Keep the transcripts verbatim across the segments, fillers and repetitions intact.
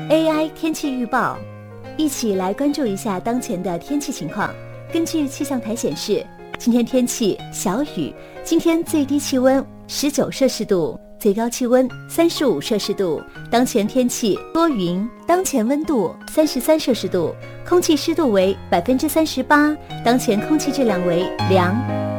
A I 天气预报，一起来关注一下当前的天气情况。根据气象台显示，今天天气小雨，今天最低气温十九摄氏度，最高气温三十五摄氏度。当前天气多云，当前温度三十三摄氏度，空气湿度为百分之三十八，当前空气质量为良。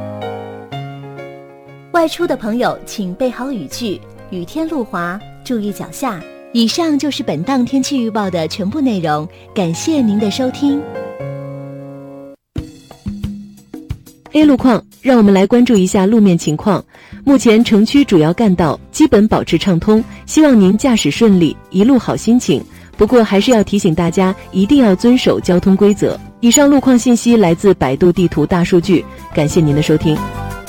外出的朋友请备好雨具，雨天路滑，注意脚下。以上就是本档天气预报的全部内容，感谢您的收听。 A 路况，让我们来关注一下路面情况。目前城区主要干道基本保持畅通，希望您驾驶顺利，一路好心情。不过还是要提醒大家，一定要遵守交通规则。以上路况信息来自百度地图大数据，感谢您的收听。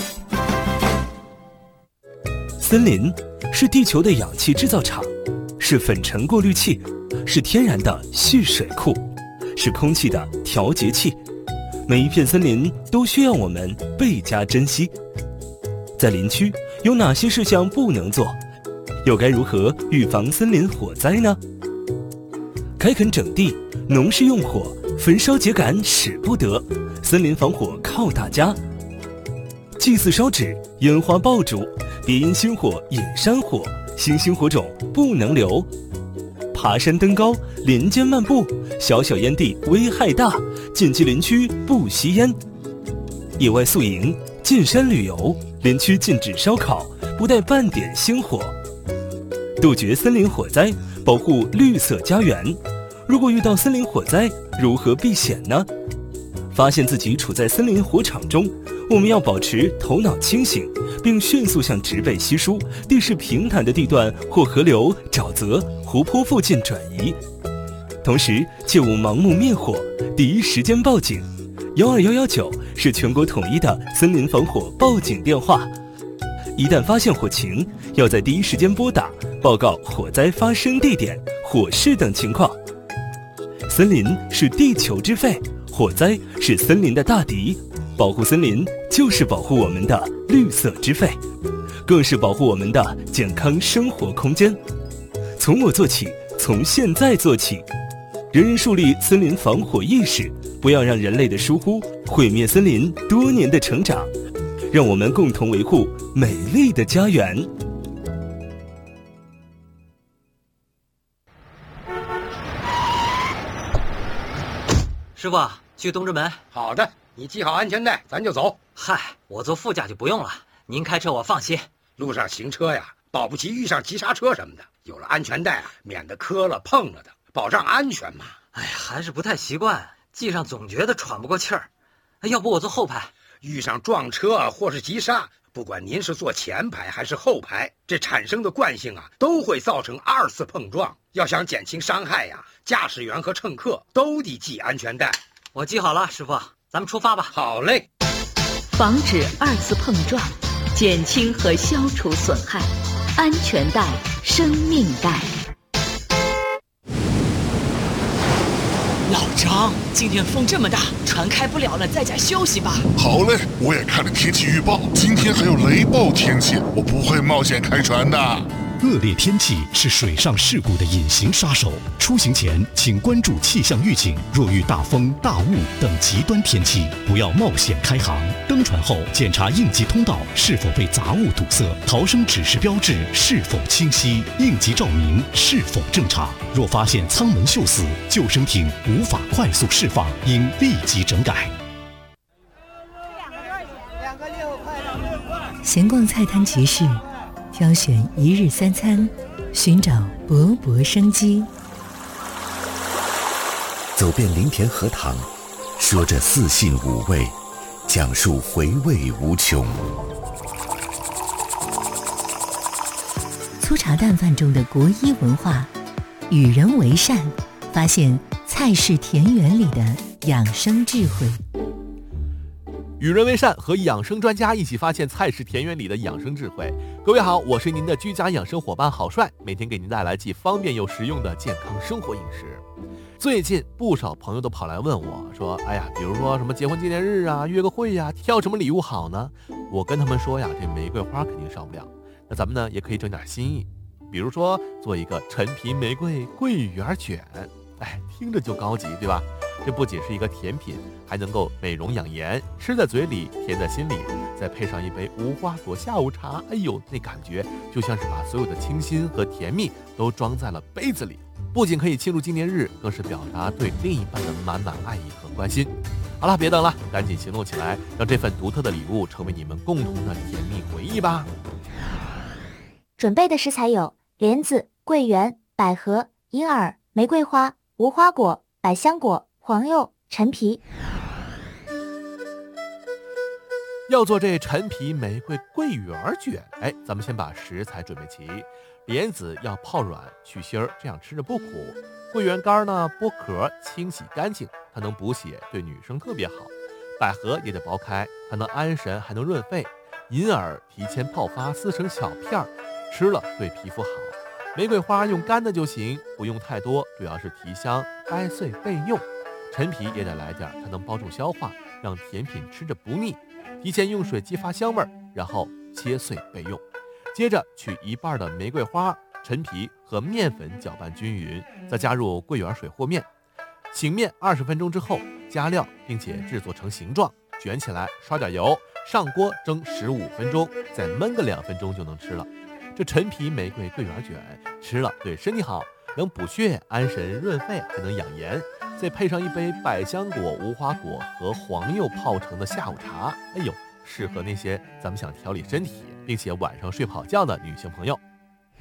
森林是地球的氧气制造厂，是粉尘过滤器，是天然的蓄水库，是空气的调节器。每一片森林都需要我们倍加珍惜。在林区有哪些事项不能做？又该如何预防森林火灾呢？开垦整地，农事用火，焚烧秸秆使不得，森林防火靠大家。祭祀烧纸，烟花爆竹，别因星火引山火，星星火种不能留。爬山登高，林间漫步，小小烟蒂危害大，禁忌林区不吸烟。野外宿营，进山旅游，林区禁止烧烤，不带半点星火。杜绝森林火灾，保护绿色家园。如果遇到森林火灾，如何避险呢？发现自己处在森林火场中，我们要保持头脑清醒，并迅速向植被稀疏、地势平坦的地段或河流、沼泽、湖泊附近转移。同时，切勿盲目灭火，第一时间报警。幺二幺幺九是全国统一的森林防火报警电话。一旦发现火情，要在第一时间拨打，报告火灾发生地点、火势等情况。森林是地球之肺，火灾是森林的大敌。保护森林就是保护我们的绿色之肺，更是保护我们的健康生活空间。从我做起，从现在做起，人人树立森林防火意识，不要让人类的疏忽毁灭森林多年的成长。让我们共同维护美丽的家园。 师傅，去东直门。 好的，你系好安全带，咱就走。 嗨，我坐副驾就不用了，您开车我放心。 路上行车呀，保不齐遇上急刹车什么的，有了安全带啊，免得磕了碰了的，保障安全嘛。 哎呀，还是不太习惯，系上总觉得喘不过气儿。要不我坐后排？ 遇上撞车或是急刹，不管您是坐前排还是后排，这产生的惯性啊，都会造成二次碰撞。要想减轻伤害呀，驾驶员和乘客都得系安全带。 我系好了，师傅，咱们出发吧。 好嘞。 防止二次碰撞，减轻和消除损害，安全带，生命带。 老张，今天风这么大，船开不了了，在家休息吧。 好嘞，我也看了天气预报，今天还有雷暴天气，我不会冒险开船的。 恶劣天气是水上事故的隐形杀手，出行前请关注气象预警，若遇大风、大雾等极端天气，不要冒险开航。登船后检查应急通道是否被杂物堵塞，逃生指示标志是否清晰，应急照明是否正常。若发现舱门锈死，救生艇无法快速释放，应立即整改。 闲逛菜摊集市，挑选一日三餐，寻找勃勃生机。 走遍林田荷塘，说着四性五味，讲述回味无穷。 粗茶淡饭中的国医文化，与人为善，发现菜市田园里的养生智慧。 与人为善，和养生专家一起发现菜市田园里的养生智慧。各位好，我是您的居家养生伙伴郝帅，每天给您带来既方便又实用的健康生活饮食。最近不少朋友都跑来问我说，哎呀，比如说什么结婚纪念日啊，约个会呀，挑什么礼物好呢？我跟他们说呀，这玫瑰花肯定少不了，那咱们呢也可以整点心意。 比如说做一个陈皮玫瑰桂圆卷，哎，听着就高级，对吧？这不仅是一个甜品，还能够美容养颜，吃在嘴里，甜在心里，再配上一杯无花果下午茶，哎呦，那感觉就像是把所有的清新和甜蜜都装在了杯子里，不仅可以庆祝纪念日，更是表达对另一半的满满爱意和关心。好了，别等了，赶紧行动起来，让这份独特的礼物成为你们共同的甜蜜回忆吧。 准备的食材有莲子、桂圆、百合、银耳、玫瑰花、无花果、百香果、黄柚、陈皮。 要做这陈皮玫瑰桂圆卷，哎，咱们先把食材准备齐。莲子要泡软去芯儿，这样吃着不苦。桂圆干呢，剥壳清洗干净，它能补血，对女生特别好。百合也得剥开，它能安神，还能润肺。银耳提前泡发，撕成小片儿，吃了对皮肤好。玫瑰花用干的就行，不用太多，主要是提香、掰碎备用。陈皮也得来点，它能帮助消化，让甜品吃着不腻。提前用水激发香味儿，然后切碎备用。接着取一半的玫瑰花、陈皮和面粉搅拌均匀，再加入桂圆水和面。醒面二十分钟之后加料，并且制作成形状，卷起来，刷点油，上锅蒸十五分钟，再焖个两分钟就能吃了。这陈皮玫瑰桂圆卷吃了对身体好，能补血、安神、润肺，还能养颜。再配上一杯百香果、无花果和黄柚泡成的下午茶，哎呦，适合那些咱们想调理身体并且晚上睡不好觉的女性朋友。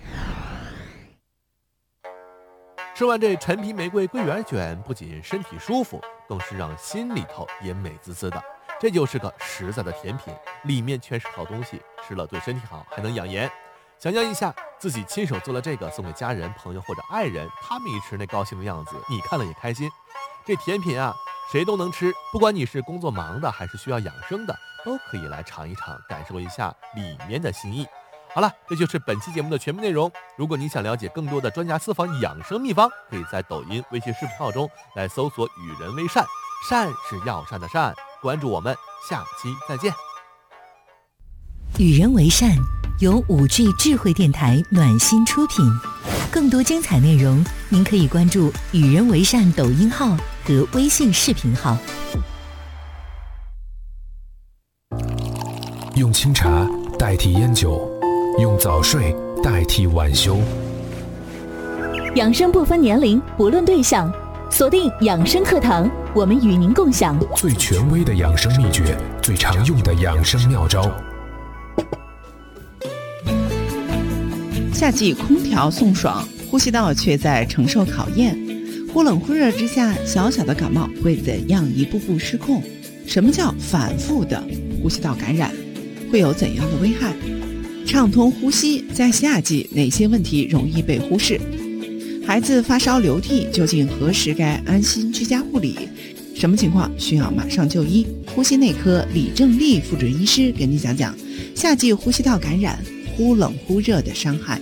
吃完这陈皮玫瑰桂圆卷，不仅身体舒服，更是让心里头也美滋滋的。这就是个实在的甜品，里面全是好东西，吃了对身体好，还能养颜。想象一下，自己亲手做了这个，送给家人、朋友或者爱人，他们一吃那高兴的样子，你看了也开心。这甜品啊，谁都能吃，不管你是工作忙的还是需要养生的，都可以来尝一尝，感受一下里面的心意。好了，这就是本期节目的全部内容。如果你想了解更多的专家私房养生秘方，可以在抖音、微信视频号中来搜索“与人为善”，善是药膳的善。关注我们，下期再见。 与人为善由五 G 智慧电台暖心出品，更多精彩内容您可以关注与人为善抖音号和微信视频号。 用清茶代替烟酒，用早睡代替晚休。 养生不分年龄，不论对象，锁定养生课堂，我们与您共享最权威的养生秘诀，最常用的养生妙招。 夏季空调送爽，呼吸道却在承受考验。忽冷忽热之下，小小的感冒会怎样一步步失控？什么叫反复的呼吸道感染？会有怎样的危害？畅通呼吸，在夏季哪些问题容易被忽视？孩子发烧流涕，究竟何时该安心居家护理？什么情况需要马上就医？呼吸内科李正丽副准医师跟你讲讲夏季呼吸道感染忽冷忽热的伤害。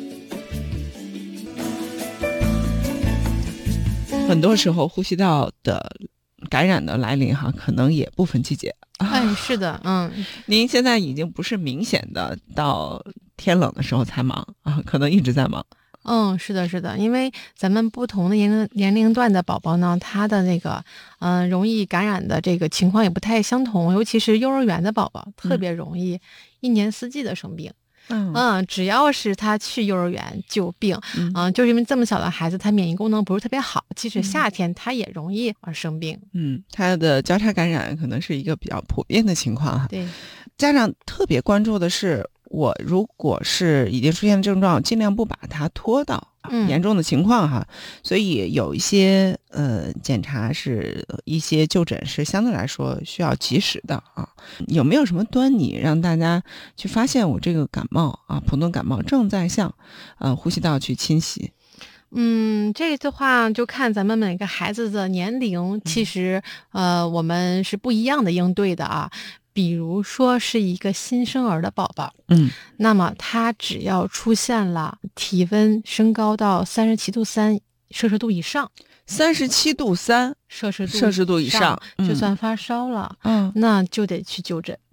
很多时候呼吸道的感染的来临哈，可能也不分季节。 哎，是的，嗯， 您现在已经不是明显的到天冷的时候才忙啊，可能一直在忙。 嗯，是的，是的，因为咱们不同的年龄年龄段的宝宝呢，他的那个嗯、呃、容易感染的这个情况也不太相同，尤其是幼儿园的宝宝特别容易一年四季的生病。 嗯, 嗯，只要是他去幼儿园就病，嗯、呃，就是因为这么小的孩子，他免疫功能不是特别好，即使夏天他也容易而生病。 嗯，他的交叉感染可能是一个比较普遍的情况哈。 对， 家长特别关注的是，我如果是已经出现症状，尽量不把它拖到严重的情况哈。嗯、所以有一些呃检查是一些就诊是相对来说需要及时的啊。有没有什么端倪让大家去发现我这个感冒啊，普通感冒正在向呃呼吸道去侵袭？ 嗯，这个的话就看咱们每个孩子的年龄，其实、嗯、呃我们是不一样的应对的啊。比如说是一个新生儿的宝宝， 嗯， 那么他只要出现了体温升高到三十七度三摄氏度以上， 三十七度三摄氏度摄氏度以上， 就算发烧了， 嗯， 那就得去就诊。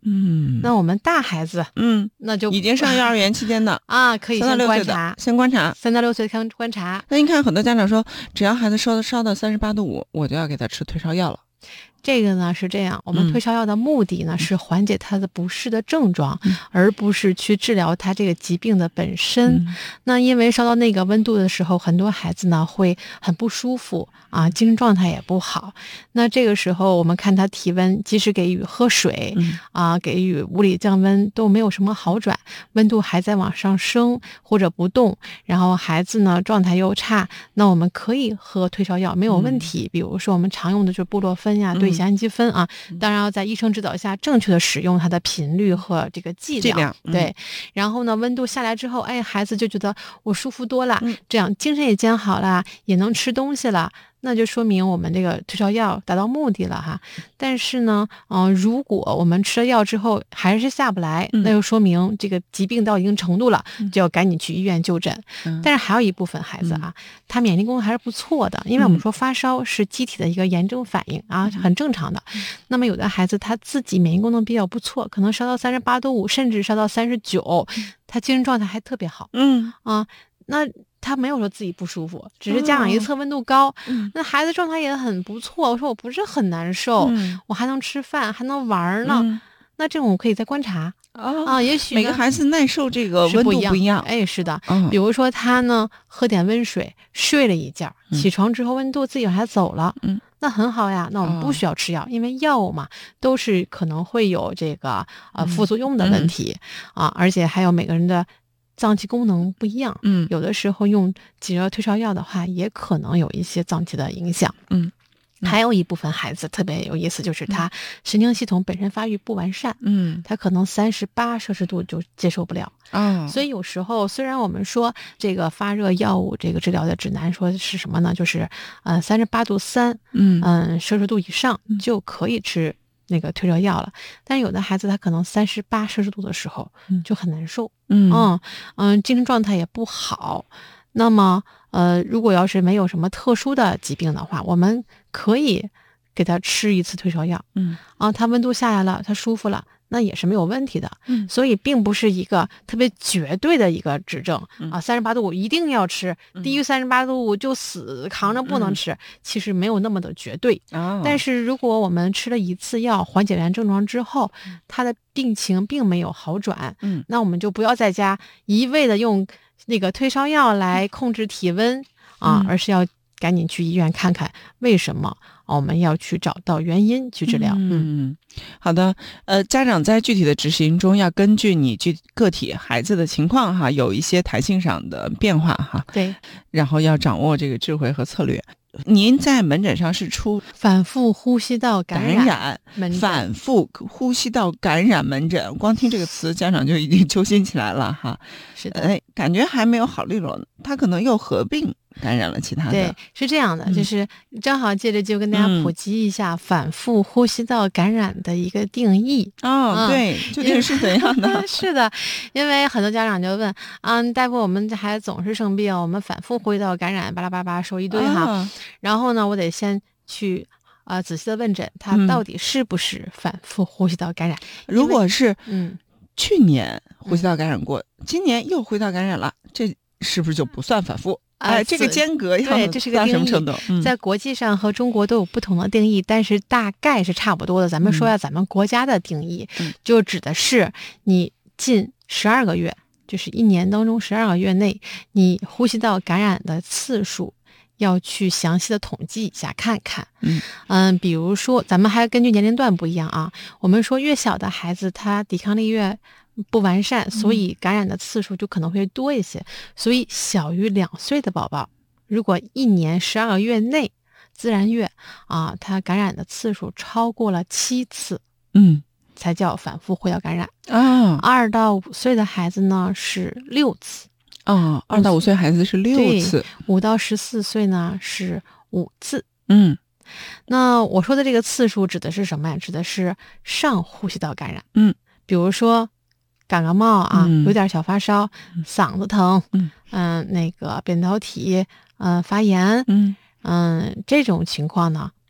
嗯， 那我们大孩子， 嗯， 那就已经上幼儿园期间的啊，可以先观察， 先观察， 三到六岁看观察。 那您看，很多家长说，只要孩子烧烧到三十八度五，我就要给他吃退烧药了。 这个呢是这样，我们退烧药的目的呢、嗯、是缓解他的不适的症状、嗯，而不是去治疗他这个疾病的本身。嗯、那因为烧到那个温度的时候，很多孩子呢会很不舒服啊，精神状态也不好。那这个时候我们看他体温，即使给予喝水、嗯、啊，给予物理降温都没有什么好转，温度还在往上升或者不动，然后孩子呢状态又差，那我们可以喝退烧药没有问题。嗯、比如说我们常用的就是布洛芬呀、对。乙酰氨基酚啊，当然要在医生指导下正确的使用它的频率和这个剂量。剂量嗯、对，然后呢，温度下来之后，哎，孩子就觉得我舒服多了，嗯、这样精神也渐好了，也能吃东西了。那就说明我们这个退烧药达到目的了哈。但是呢，嗯、呃，如果我们吃了药之后还是下不来，嗯、那就说明这个疾病到一定程度了，嗯、就要赶紧去医院就诊。嗯、但是还有一部分孩子啊，嗯、他免疫功能还是不错的，因为我们说发烧是机体的一个炎症反应啊，嗯、很正常的。嗯、那么有的孩子他自己免疫功能比较不错，可能烧到三十八度五，甚至烧到三十九，他精神状态还特别好。嗯啊，那。他没有说自己不舒服，只是家长一测温度高，嗯、那孩子状态也很不错。我说我不是很难受，嗯、我还能吃饭，还能玩呢。嗯、那这种我可以再观察、哦、啊，也许每个孩子耐受这个温度不一样。 一样哎，是的、嗯，比如说他呢喝点温水，睡了一觉，嗯、起床之后温度自己往下走了，嗯，那很好呀。那我们不需要吃药，哦、因为药物嘛都是可能会有这个呃副作用的问题、嗯、啊，而且还有每个人的。脏器功能不一样，嗯，有的时候用几热退烧药的话，也可能有一些脏器的影响，嗯，还有一部分孩子特别有意思，就是他神经系统本身发育不完善，嗯，他可能三十八摄氏度就接受不了，啊、哦，所以有时候虽然我们说这个发热药物这个治疗的指南说是什么呢？就是呃三十八度三，嗯嗯摄氏度以上就可以吃。那个退热药了，但是有的孩子他可能三十八摄氏度的时候就很难受，嗯嗯嗯，精神状态也不好。那么呃，如果要是没有什么特殊的疾病的话，我们可以给他吃一次退烧药，嗯啊，他温度下来了，他舒服了，那也是没有问题的。嗯，所以并不是一个特别绝对的一个指证、嗯、啊，三十八度五一定要吃，低于三十八度五就死扛着不能吃、嗯，其实没有那么的绝对。哦、但是如果我们吃了一次药缓解完症状之后，他的病情并没有好转，嗯，那我们就不要在家一味的用那个退烧药来控制体温、嗯、啊，而是要赶紧去医院看看为什么。我们要去找到原因去治疗。 嗯，好的。呃，家长在具体的执行中要根据你具个体孩子的情况哈，有一些弹性上的变化哈。 对。 然后要掌握这个智慧和策略。您在门诊上是出反复呼吸道感染， 感染门诊反复呼吸道感染门诊，光听这个词，家长就已经揪心起来了哈。 是的， 哎，感觉还没有好利落呢，他可能又合并感染了其他的。 对，是这样的，嗯、就是正好借着就跟大家普及一下反复呼吸道感染的一个定义。 哦，嗯、对，究竟是怎样的？ 是的，因为很多家长就问啊，大夫，我们这孩子总是生病，我们反复呼吸道感染，巴拉巴拉说一堆哈。哦、然后呢，我得先去啊、呃、仔细的问诊，他到底是不是反复呼吸道感染？ 嗯、如果是嗯去年呼吸道感染过，嗯、今年又呼吸道感染了，这是不是就不算反复？哎，这个间隔要对，这是个到什么程度？ 嗯、在国际上和中国都有不同的定义，但是大概是差不多的。咱们说一下咱们国家的定义，嗯、就指的是你近十二个月，就是一年当中十二个月内，你呼吸道感染的次数要去详细的统计一下看看。嗯嗯，比如说咱们还根据年龄段不一样啊，我们说越小的孩子他抵抗力越不完善，所以感染的次数就可能会多一些。嗯、所以小于两岁的宝宝，如果一年十二个月内自然月啊，他感染的次数超过了七次，嗯，才叫反复呼吸道感染啊。二到五岁的孩子呢是六次。 哦，二到五岁孩子是六次， 五到十四岁呢是五次。 嗯， 那我说的这个次数指的是什么呀？指的是上呼吸道感染。 嗯， 比如说感个冒啊，嗯、有点小发烧，嗯、嗓子疼，嗯、呃，那个扁桃体嗯、呃、发炎，嗯嗯、呃，这种情况呢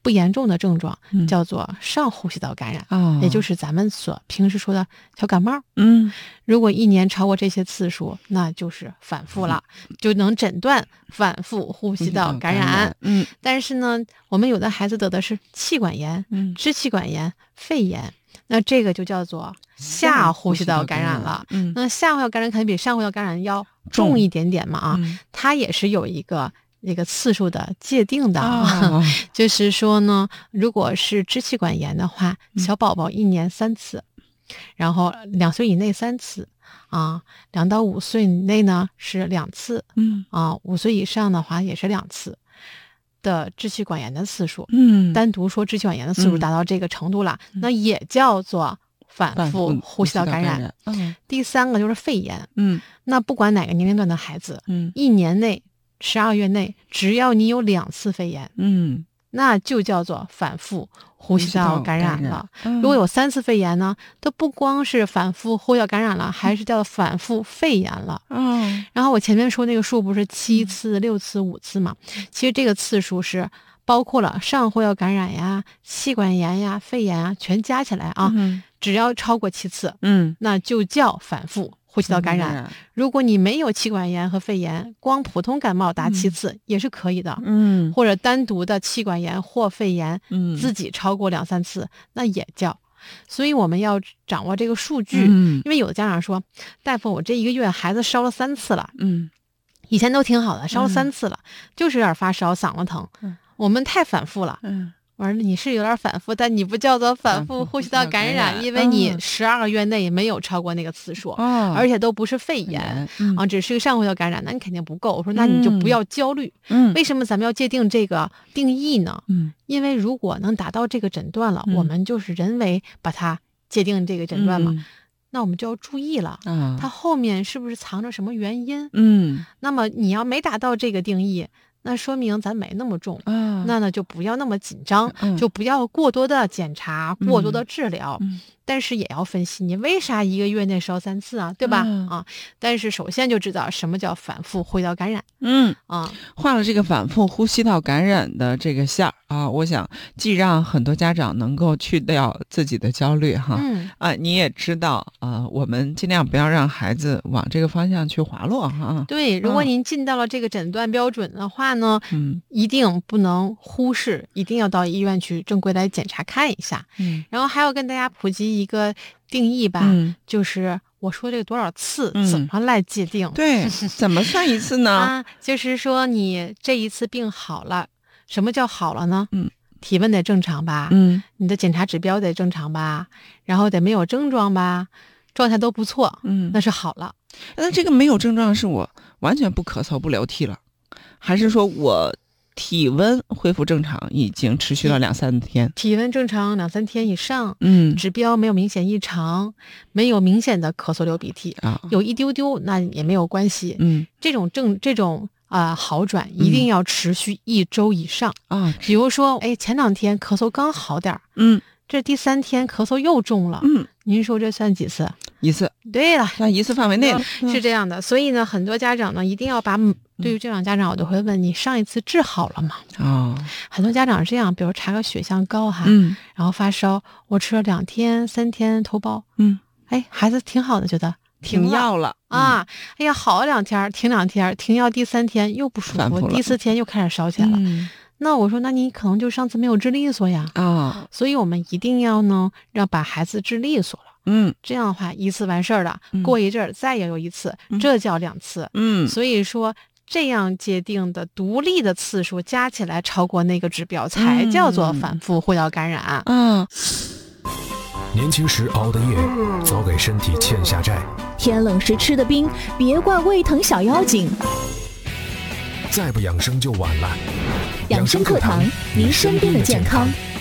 不严重的症状， 嗯、 叫做上呼吸道感染， 哦、 也就是咱们所平时说的小感冒。 嗯， 如果一年超过这些次数，那就是反复了，嗯、就能诊断反复呼吸道感染。 感染嗯， 但是呢，我们有的孩子得的是气管炎、 嗯、 支气管炎、肺炎，那这个就叫做下呼吸道感染了。 嗯， 那下呼吸道感染肯定比上呼吸道感染要重一点点嘛啊， 嗯、 它也是有一个那个次数的界定的， 哦、 就是说呢，如果是支气管炎的话，小宝宝一年三次，嗯、然后两岁以内三次。啊，两到五岁以内呢是两次， 嗯啊，五岁以上的话也是两次的支气管炎的次数， 嗯， 单独说支气管炎的次数达到这个程度了， 嗯、 那也叫做反复呼吸道感染。 感染嗯、 第三个就是肺炎， 嗯， 那不管哪个年龄段的孩子， 嗯， 一年内十二月内，只要你有两次肺炎， 嗯， 那就叫做反复呼吸道感染了。 嗯、 如果有三次肺炎呢，都不光是反复呼吸道感染了，还是叫反复肺炎了。 嗯， 然后我前面说那个数不是七次、六次、五次嘛？其实这个次数是包括了上呼吸道感染呀、气管炎呀、肺炎啊，全加起来啊， 嗯、 只要超过七次， 嗯， 那就叫反复呼吸道感染。 嗯、 如果你没有气管炎和肺炎，光普通感冒达七次、嗯、也是可以的， 嗯， 或者单独的气管炎或肺炎， 嗯， 自己超过两三次，那也叫。所以我们要掌握这个数据， 嗯， 因为有的家长说，大夫，我这一个月孩子烧了三次了， 嗯， 以前都挺好的，烧了三次了，嗯、就是有点发烧，嗓子疼， 嗯， 我们太反复了， 嗯。 我说你是有点反复，但你不叫做反复呼吸道感染， 感染因为你十二个月内没有超过那个次数， 哦、 而且都不是肺炎、 嗯、 啊，只是个上呼吸道感染，那你肯定不够。我说那你就不要焦虑。 嗯， 为什么咱们要界定这个定义呢？ 嗯， 因为如果能达到这个诊断了， 嗯、 我们就是人为把它界定这个诊断嘛。 嗯， 那我们就要注意了， 啊， 它后面是不是藏着什么原因？ 嗯， 那么你要没达到这个定义，那说明咱没那么重， 啊， 那呢就不要那么紧张， 嗯、 就不要过多的检查，过多的治疗， 嗯、 但是也要分析你为啥一个月内烧三次啊，对吧？ 嗯、 啊，但是首先就知道什么叫反复呼吸道感染， 嗯啊， 画了这个反复呼吸道感染的这个线儿啊，我想既让很多家长能够去掉自己的焦虑哈， 嗯啊，你也知道啊，我们尽量不要让孩子往这个方向去滑落哈。 对，如果您进到了这个诊断标准的话呢， 嗯， 一定不能忽视，一定要到医院去正规来检查看一下。 嗯， 然后还要跟大家普及一个定义吧， 嗯， 就是我说这个多少次、 嗯、 怎么来界定？ 对，怎么算一次呢？ 啊，就是说你这一次病好了，什么叫好了呢？ 嗯， 体温得正常吧？ 嗯， 你的检查指标得正常吧？然后得没有症状吧？状态都不错， 嗯， 那是好了。 那这个没有症状是我完全不咳嗽不流涕了，还是说我体温恢复正常已经持续了两三天？ 体温正常两三天以上， 嗯， 指标没有明显异常，没有明显的咳嗽流鼻涕啊， 有一丢丢那也没有关系， 嗯， 这种症这种啊、呃、好转一定要持续一周以上啊、嗯。 比如说，哎，前两天咳嗽刚好点儿， 嗯， 这第三天咳嗽又重了， 嗯， 您说这算几次？ 一次。 对了， 在一次范围内了， 是这样的。所以呢，很多家长呢一定要把，对于这样家长，我都会问你上一次治好了吗？ 哦， 很多家长是这样，比如查个血象高哈， 嗯， 然后发烧，我吃了两天、三天头孢， 嗯， 哎，孩子挺好的，觉得停药了啊，哎呀，好了两天，停两天，停药第三天又不舒服，第四天又开始烧起来了。 嗯， 那我说，那你可能就上次没有治利索呀啊， 所以我们一定要呢，让把孩子治利索了。 嗯， 这样的话一次完事儿了， 嗯、 过一阵儿再也有一次， 嗯、 这叫两次。 嗯， 所以说这样界定的独立的次数加起来超过那个指标，才叫做反复呼吸道感染。 嗯， 年轻时熬的夜，早给身体欠下债； 天冷时吃的冰，别怪胃疼小妖精。 再不养生就晚了。 养生课堂，您身边的健康。